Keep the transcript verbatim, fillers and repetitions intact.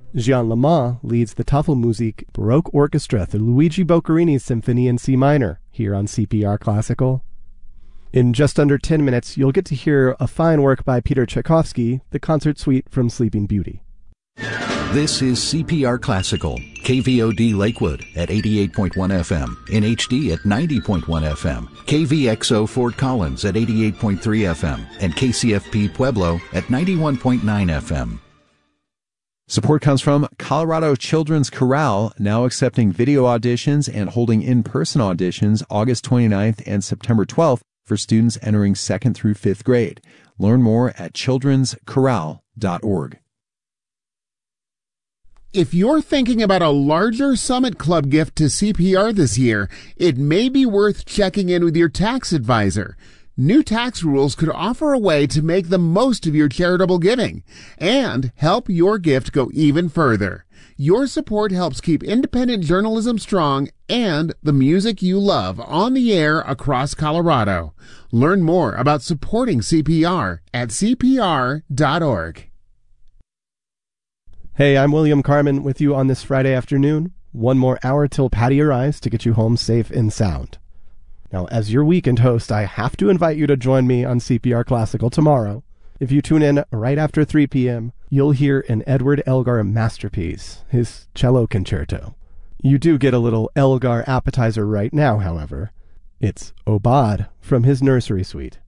Jean Lamont leads the Tafelmusik Baroque Orchestra through Luigi Boccherini's Symphony in C minor here on C P R Classical. In just under ten minutes, you'll get to hear a fine work by Peter Tchaikovsky, the concert suite from Sleeping Beauty. This is C P R Classical, K V O D Lakewood at eighty-eight point one F M, in H D at ninety point one F M, K V X O Fort Collins at eighty-eight point three F M, and K C F P Pueblo at ninety-one point nine F M. Support comes from Colorado Children's Chorale, now accepting video auditions and holding in-person auditions August twenty-ninth and September twelfth for students entering second through fifth grade. Learn more at children's chorale dot org. If you're thinking about a larger Summit Club gift to C P R this year, it may be worth checking in with your tax advisor. New tax rules could offer a way to make the most of your charitable giving and help your gift go even further. Your support helps keep independent journalism strong and the music you love on the air across Colorado. Learn more about supporting C P R at C P R dot org. Hey, I'm William Carmen with you on this Friday afternoon. One more hour till Patty Your Eyes to get you home safe and sound. Now, as your weekend host, I have to invite you to join me on C P R Classical tomorrow. If you tune in right after three p.m., you'll hear an Edward Elgar masterpiece, his cello concerto. You do get a little Elgar appetizer right now, however. It's Aubade from his nursery suite.